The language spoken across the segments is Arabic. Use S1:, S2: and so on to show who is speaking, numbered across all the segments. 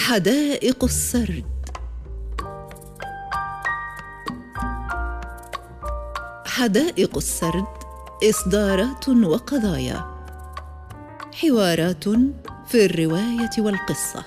S1: حدائق السرد. حدائق السرد إصدارات وقضايا، حوارات في الرواية والقصة.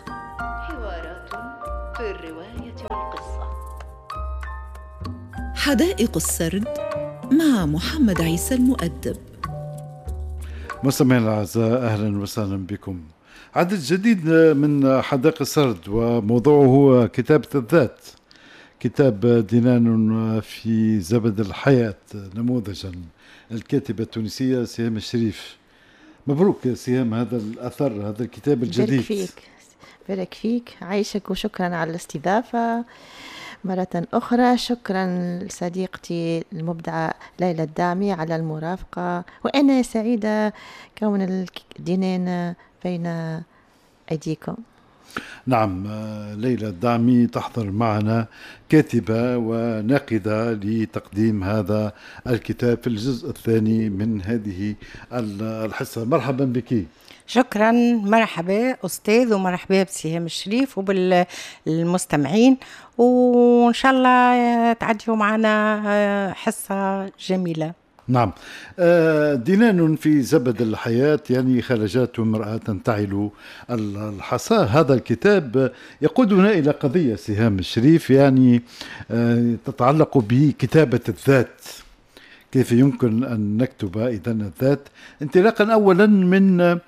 S1: حدائق السرد مع محمد عيسى المؤدب.
S2: مستمعينا الأعزاء، أهلا وسهلا بكم. عدد جديد من حدائق السرد، وموضوعه هو كتابة الذات، كتاب دينان في زبد الحياة نموذجا، الكاتبة التونسية سهام الشريف. مبروك يا سهام هذا الأثر، هذا الكتاب الجديد.
S3: بارك فيك، عايشك، وشكرا على الاستضافة مرة أخرى. شكرا لصديقتي المبدعة ليلى الدعمي على المرافقة، وأنا سعيدة كون الدينان بين أيديكم.
S2: نعم، ليلى الدعمي تحضر معنا، كاتبة وناقدة لتقديم هذا الكتاب في الجزء الثاني من هذه الحصة. مرحبا بك.
S4: شكرا، مرحبا أستاذ، ومرحبا بسهام الشريف وبالمستمعين، وإن شاء الله تعديوا معنا حصة جميلة.
S2: نعم، دينان في زبد الحياة، يعني خرجات امرأة تعل الحصى. هذا الكتاب يقودنا إلى قضية سهام الشريف، يعني تتعلق بكتابة الذات. كيف يمكن أن نكتب إذن الذات، انطلاقا أولا من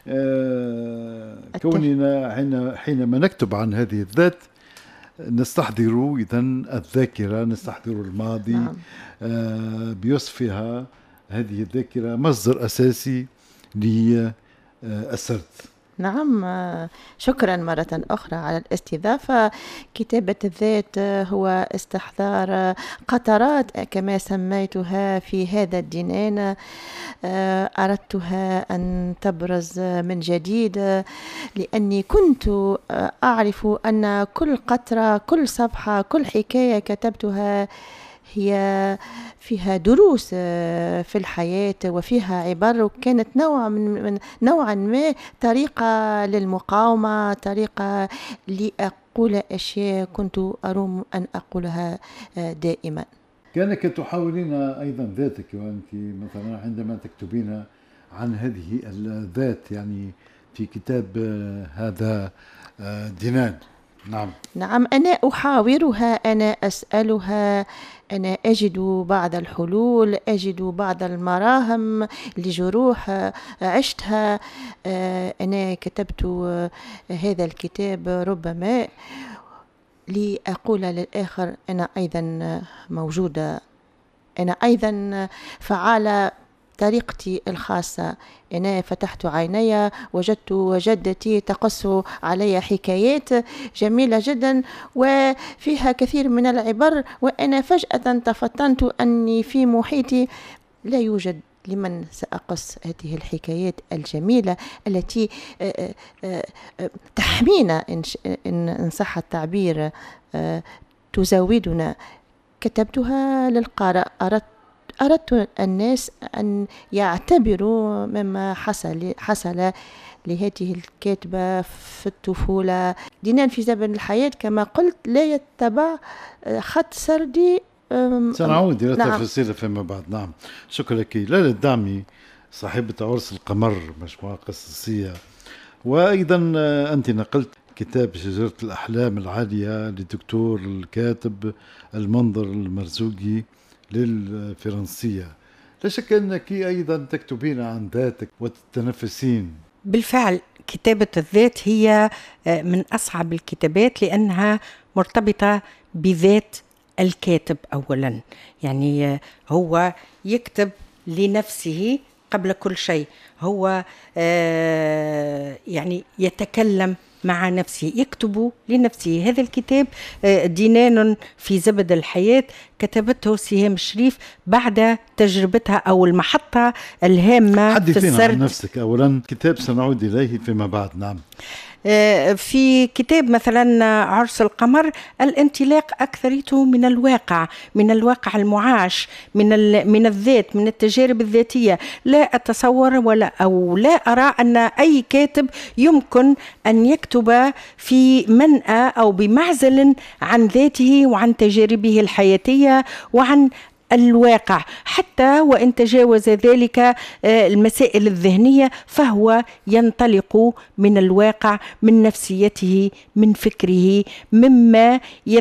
S2: كوننا حينما نكتب عن هذه الذات نستحضر إذن الذاكرة، نستحضر الماضي.
S3: نعم.
S2: بيصفها هذه الذاكرة مصدر أساسي للسرد.
S3: نعم، شكرا مرة أخرى على الاستضافة. كتابة الذات هو استحضار قطرات كما سميتها في هذا الدينان، أردتها أن تبرز من جديد، لأني كنت أعرف أن كل قطرة، كل صفحة، كل حكاية كتبتها هي فيها دروس في الحياة وفيها عبر، وكانت نوعا ما طريقة للمقاومة، طريقة لأقول أشياء كنت أروم أن أقولها دائما.
S2: كأنك تحاولين أيضا ذاتك، وأنت مثلا عندما تكتبين عن هذه الذات، يعني في كتاب هذا دينان.
S3: نعم، أنا أحاورها، أنا أسألها، أنا أجد بعض الحلول، أجد بعض المراهم لجروح عشتها. أنا كتبت هذا الكتاب ربما لأقول للآخر أنا أيضا موجودة، أنا أيضا فعالة طريقتي الخاصة. أنا فتحت عيني، وجدت جدتي تقص علي حكايات جميلة جدا وفيها كثير من العبر، وأنا فجأة تفطنت أني في محيطي لا يوجد لمن سأقص هذه الحكايات الجميلة التي تحمينا إن صح التعبير، تزودنا. كتبتها للقارئ، أردت الناس أن يعتبروا مما حصل لهذه الكاتبة في الطفولة. دينان في زبد الحياة كما قلت لا يتبع خط سردي،
S2: سنعود إلى
S3: نعم.
S2: تفاصيل فيما بعد. نعم، شكرا لك. ليلى الدعمي صاحبة عرس القمر، مجموعة قصصية، وأيضا أنت نقلت كتاب شجرة الأحلام العالية للدكتور الكاتب المنظر المرزوقي للفرنسية. لا شك أنك أيضا تكتبين عن ذاتك وتتنفسين.
S4: بالفعل، كتابة الذات هي من أصعب الكتابات، لأنها مرتبطة بذات الكاتب أولا. يعني هو يكتب لنفسه قبل كل شيء، هو يعني يتكلم مع نفسه، يكتب لنفسه. هذا الكتاب دينان في زبد الحياة كتبته سهام الشريف بعد تجربتها أو المحطة الهامة في السرد.
S2: حدثينا عن نفسك أولا، كتاب سنعود إليه فيما بعد. نعم،
S4: في كتاب مثلا عرس القمر الانطلاق أكثريته من الواقع، من الواقع المعاش، من الذات، من التجارب الذاتية. لا أتصور أو لا أرى أن أي كاتب يمكن أن يكتب في منأى أو بمعزل عن ذاته وعن تجاربه الحياتية وعن الواقع، حتى وإن تجاوز ذلك المسائل الذهنية، فهو ينطلق من الواقع، من نفسيته، من فكره، مما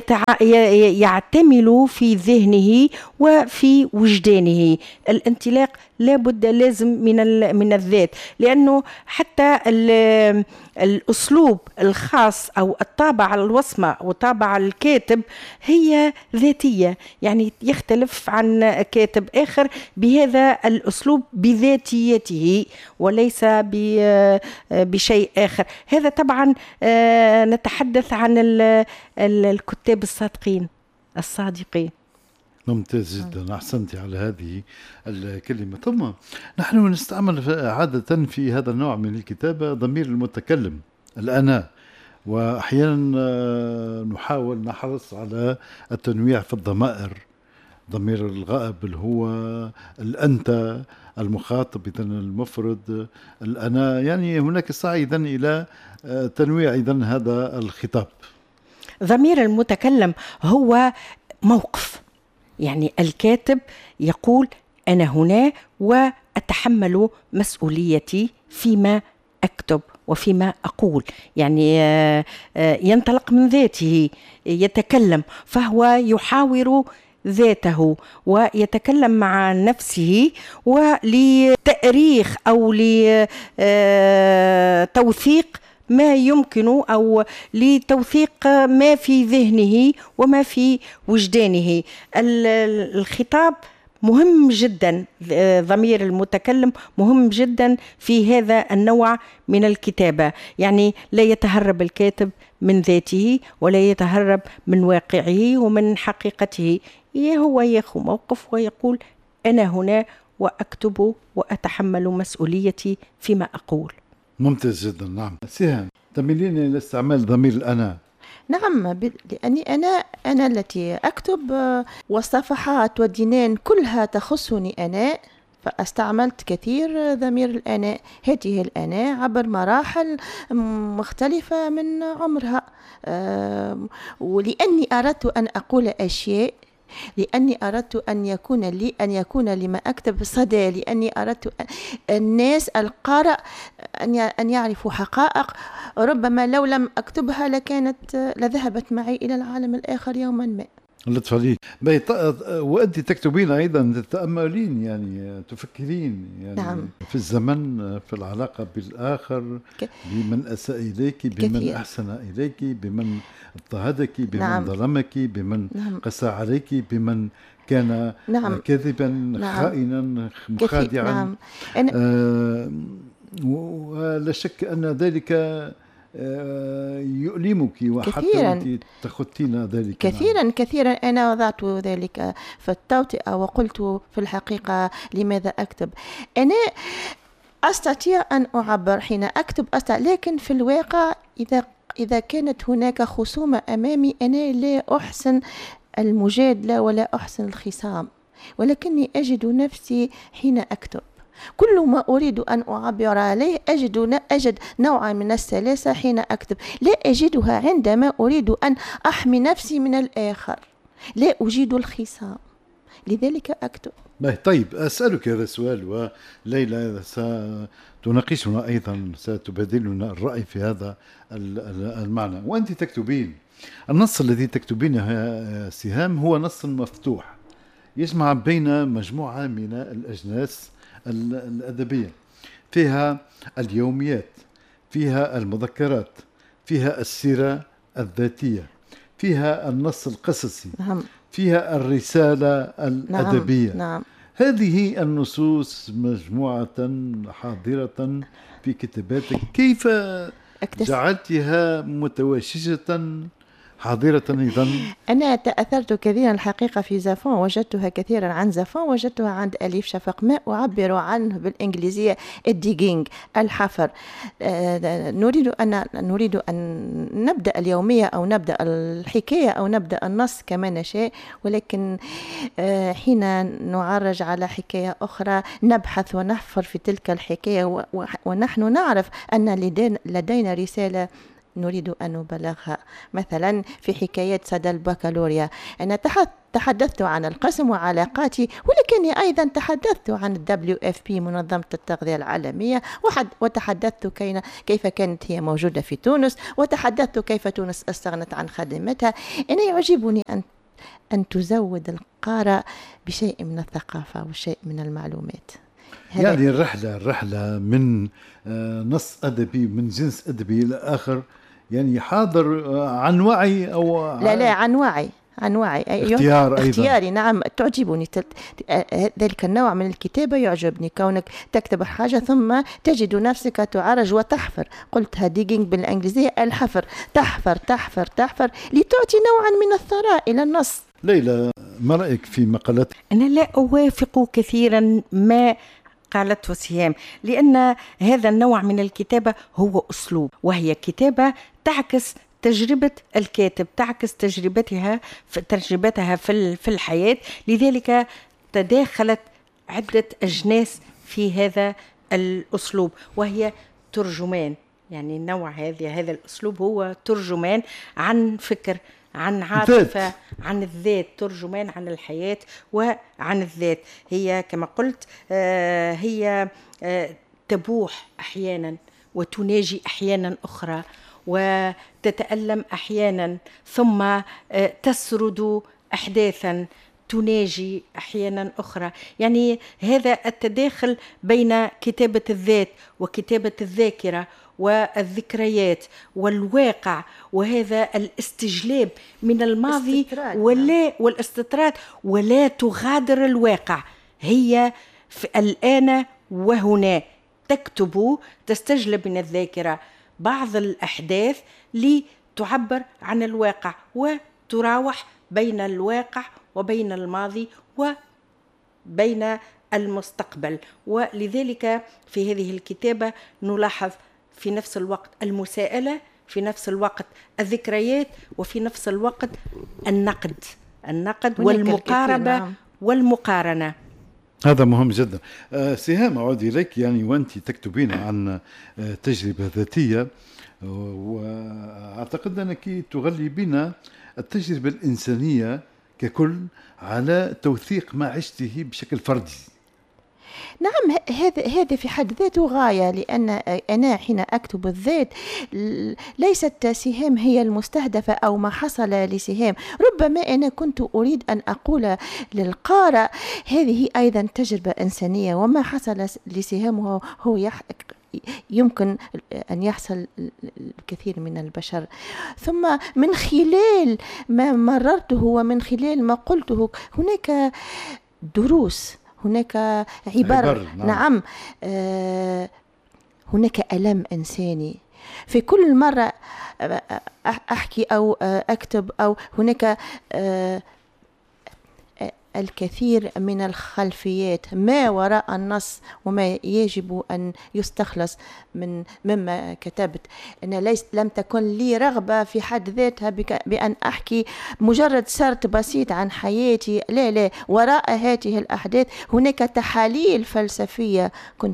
S4: يعتمل في ذهنه وفي وجدانه. الانطلاق لابد لازم من الذات، لأنه حتى الأسلوب الخاص أو الطابع الوصمة وطابع الكاتب هي ذاتية، يعني يختلف عن كاتب آخر بهذا الأسلوب بذاتيته وليس بشيء آخر. هذا طبعا نتحدث عن الكتاب الصادقين.
S2: ممتاز جدا، أحسنتي على هذه الكلمة. ثم نحن نستعمل عادة في هذا النوع من الكتابة ضمير المتكلم، الأنا، وأحيانا نحاول نحرص على التنويع في الضمائر، ضمير الغائب اللي هو الأنت، المخاطب إذن المفرد، الأنا، يعني هناك سعي إذن إلى تنويع إذن هذا الخطاب.
S4: ضمير المتكلم هو موقف، يعني الكاتب يقول أنا هنا وأتحمل مسؤوليتي فيما أكتب وفيما أقول، يعني ينطلق من ذاته، يتكلم، فهو يحاور ذاته ويتكلم مع نفسه، ولتأريخ أو لتوثيق ما يمكن أو لتوثيق ما في ذهنه وما في وجدانه. الخطاب مهم جدا، ضمير المتكلم مهم جدا في هذا النوع من الكتابة، يعني لا يتهرب الكاتب من ذاته ولا يتهرب من واقعه ومن حقيقته. هو ياخذ موقف ويقول أنا هنا وأكتب وأتحمل مسؤوليتي فيما أقول.
S2: ممتاز جدا. نعم سهام، تميلين إلى استعمال ضمير الأنا.
S3: نعم، لأني أنا التي أكتب، والصفحات والدينان كلها تخصني أنا، فاستعملت كثير ضمير الأنا. هذه الأنا عبر مراحل مختلفة من عمرها، ولأني أردت أن أقول أشياء، لأني أردت أن يكون لما أكتب صدى، لأني أردت الناس القارئ أن يعرفوا حقائق ربما لو لم أكتبها لذهبت معي إلى العالم الآخر يوما ما.
S2: لطف عليك. وأنت تكتبين أيضا، تتأملين، يعني تفكرين، يعني
S3: نعم.
S2: في الزمن، في العلاقة بالآخر، بمن أساء إليك، بمن كثير. أحسن إليك، بمن اضطهدك، بمن نعم. ظلمك، بمن نعم. قسى عليك، بمن كان نعم. كاذبا، نعم. خائنا، مخادعا. نعم. ولا شك أن ذلك يؤلمك، وحتى أنت تخطين ذلك
S3: كثيرا. نعم. كثيرا أنا وضعت ذلك في التوطئة وقلت في الحقيقة لماذا أكتب. أنا أستطيع أن أعبر حين أكتب، لكن في الواقع إذا كانت هناك خصومة أمامي أنا لا أحسن المجادلة ولا أحسن الخصام، ولكني أجد نفسي حين أكتب كل ما أريد أن أعبر عليه أجد نوعا من السلاسة حين أكتب، لا أجدها عندما أريد أن أحمي نفسي من الآخر، لا أجيد الخصام، لذلك أكتب.
S2: طيب أسألك هذا السؤال، وليلى ستناقشنا أيضا، ستبادلنا الرأي في هذا المعنى. وأنت تكتبين، النص الذي تكتبينه سهام هو نص مفتوح يجمع بين مجموعة من الأجناس الأدبية، فيها اليوميات، فيها المذكرات، فيها السيرة الذاتية، فيها النص القصصي، نعم. فيها الرسالة الأدبية.
S3: نعم.
S2: هذه النصوص مجموعة حاضرة في كتاباتك، كيف جعلتها متوشجة حاضرة أيضا؟
S3: أنا تأثرت كثيرا الحقيقة في زافون، وجدتها كثيرا عن زافون، وجدتها عند أليف شفق، ما أعبر عنه بالإنجليزية الديجينج، الحفر. نريد أن نبدأ اليومية أو نبدأ الحكاية أو نبدأ النص كما نشاء، ولكن حين نعرج على حكاية أخرى نبحث ونحفر في تلك الحكاية، ونحن نعرف أن لدينا رسالة نريد أن نبلغها. مثلا في حكاية سدى البكالوريا أنا تحدثت عن القسم وعلاقاتي، ولكني أيضا تحدثت عن WFP منظمة التغذية العالمية، وتحدثت كيف كانت هي موجودة في تونس، وتحدثت كيف تونس استغنت عن خدمتها. أنا يعجبني أن تزود القارئ بشيء من الثقافة وشيء من المعلومات.
S2: يعني الرحلة من نص أدبي من جنس أدبي إلى آخر، يعني حاضر عن وعي أو
S3: لا عن وعي
S2: اختيار أيضا.
S3: اختياري نعم، تعجبني ذلك النوع من الكتابة يعجبني، كونك تكتب حاجة ثم تجد نفسك تعرج وتحفر. قلتها ديجينج بالإنجليزية، الحفر، تحفر تحفر تحفر لتعطي نوعا من الثراء إلى النص.
S2: ليلى، ما رأيك في مقالات؟
S4: أنا لا أوافق كثيرا ما قالته سهام، لأن هذا النوع من الكتابة هو أسلوب، وهي كتابة تعكس تجربة الكاتب، تعكس تجربتها في الحياة. لذلك تداخلت عدة أجناس في هذا الأسلوب، وهي ترجمان. يعني النوع هذا الأسلوب هو ترجمان عن فكر، عن عاطفة، عن الذات، ترجمان عن الحياة وعن الذات. هي كما قلت هي تبوح أحيانا وتناجي أحيانا أخرى، وتتألم أحيانا، ثم تسرد أحداثا تناجي أحيانا أخرى. يعني هذا التداخل بين كتابة الذات وكتابة الذاكرة والذكريات والواقع، وهذا الاستجلاب من الماضي والاستطراد، ولا تغادر الواقع. هي في الآن وهنا تكتب، تستجلب من الذاكرة بعض الأحداث لتعبر عن الواقع، وتراوح بين الواقع وبين الماضي وبين المستقبل. ولذلك في هذه الكتابة نلاحظ في نفس الوقت المساءلة، في نفس الوقت الذكريات، وفي نفس الوقت النقد والمقاربة والمقارنة.
S2: هذا مهم جدا. سهام، أعود إليك. يعني وأنت تكتبين عن تجربة ذاتية، وأعتقد أنك تغلبين التجربة الإنسانية ككل على توثيق ما عشته بشكل فردي.
S3: نعم، هذا في حد ذاته غاية، لأن أنا حين أكتب الذات ليست سهام هي المستهدفة أو ما حصل لسهام. ربما أنا كنت أريد أن أقول للقارئ هذه أيضا تجربة إنسانية، وما حصل لسهام هو يمكن أن يحصل الكثير من البشر. ثم من خلال ما مررته ومن خلال ما قلته هناك دروس، هناك عبر. نعم. هناك ألم إنساني في كل مرة أحكي أو أكتب، أو هناك الكثير من الخلفيات ما وراء النص وما يجب أن يستخلص مما كتبت. أنا لم تكن لي رغبة في حد ذاتها بأن أحكي مجرد سرد بسيط عن حياتي، لا، وراء هذه الأحداث هناك تحاليل فلسفية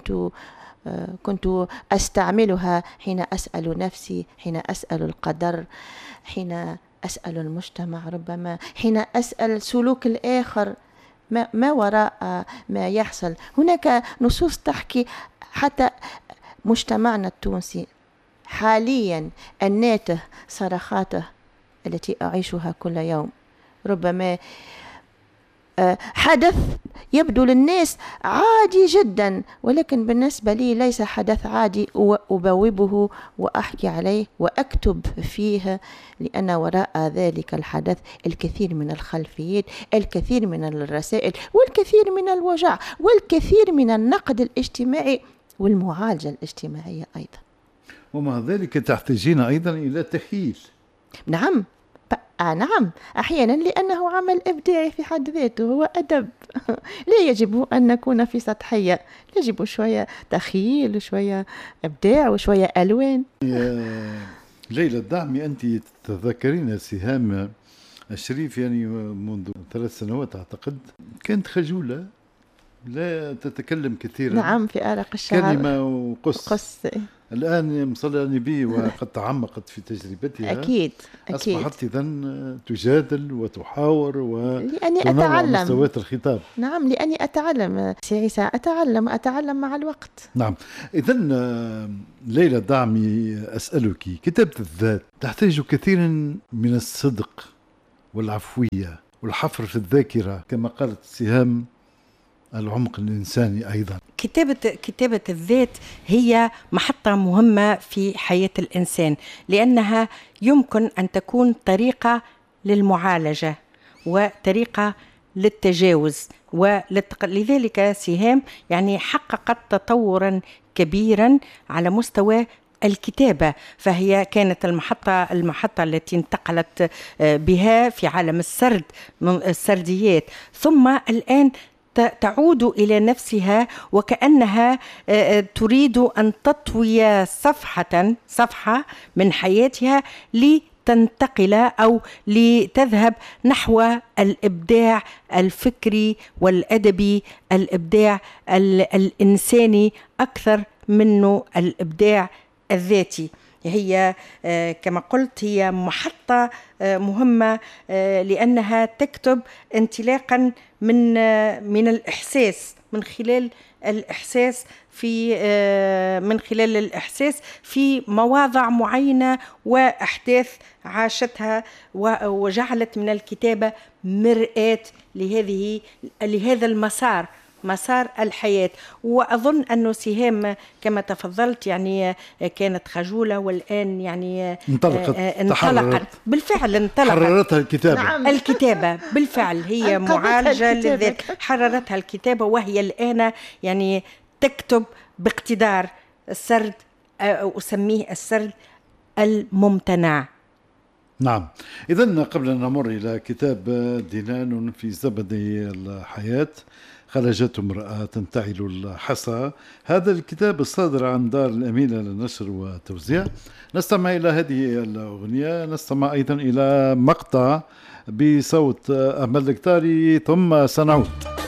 S3: كنت أستعملها حين أسأل نفسي، حين أسأل القدر، حين أسأل المجتمع، ربما حين أسأل سلوك الآخر، ما وراء ما يحصل. هناك نصوص تحكي حتى مجتمعنا التونسي حاليا، الناته صرخاته التي أعيشها كل يوم، ربما حدث يبدو للناس عادي جدا، ولكن بالنسبة لي ليس حدث عادي، وأبوبه وأحكي عليه وأكتب فيه، لأن وراء ذلك الحدث الكثير من الخلفيات، الكثير من الرسائل، والكثير من الوجع، والكثير من النقد الاجتماعي والمعالجة الاجتماعية أيضا.
S2: ومع ذلك تحتاجين أيضا إلى تخيل.
S3: نعم، نعم أحيانا، لأنه عمل إبداعي في حد ذاته، هو أدب. لا يجب أن نكون في سطحية، يجب شوية تخيل وشوية إبداع وشوية ألوان.
S2: ليلى الدعمي، أنت تتذكرين سهام الشريف يعني منذ 3 سنوات أعتقد، كانت خجولة لا تتكلم كثيرا.
S3: نعم، في أرق الشعر
S2: كلمة وقص. الآن مصلى النبي وقد تعمقت في تجربتها.
S3: أكيد
S2: أصبحت إذن تجادل وتحاور
S3: لأني أتعلم
S2: مستويات الخطاب.
S3: نعم، لأني أتعلم سياسة، أتعلم مع الوقت.
S2: نعم. إذن ليلى الدعمي، أسألك، كتابة الذات تحتاج كثيرا من الصدق والعفوية والحفر في الذاكرة، كما قالت سهام العمق الإنساني أيضا.
S4: كتابة الذات هي محطة مهمة في حياة الإنسان، لأنها يمكن أن تكون طريقة للمعالجة وطريقة للتجاوز لذلك سهام يعني حققت تطورا كبيرا على مستوى الكتابة، فهي كانت المحطة التي انتقلت بها في عالم السرديات، ثم الآن تعود إلى نفسها وكأنها تريد أن تطوي صفحة من حياتها لتنتقل أو لتذهب نحو الإبداع الفكري والأدبي، الإبداع الإنساني أكثر منه الإبداع الذاتي. هي كما قلت هي محطة مهمة لأنها تكتب انطلاقا من الإحساس، من خلال الإحساس في مواضع معينة وأحداث عاشتها، وجعلت من الكتابة مرآة لهذا مسار الحياة. وأظن أنه سهام كما تفضلت يعني كانت خجولة، والآن يعني انطلقت بالفعل،
S2: حررتها الكتابة.
S3: نعم.
S4: الكتابة بالفعل هي معالجة للذات، حررتها الكتابة، وهي الآن يعني تكتب باقتدار. السرد أسميه السرد الممتنع.
S2: نعم. إذن قبل أن نمر إلى كتاب دينان في زبد الحياة، خرجت امرأة تنتعل الحصى، هذا الكتاب الصادر عن دار الأمينة للنشر والتوزيع، نستمع إلى هذه الأغنية، نستمع أيضا إلى مقطع بصوت أمل الكتاري، ثم سنعود.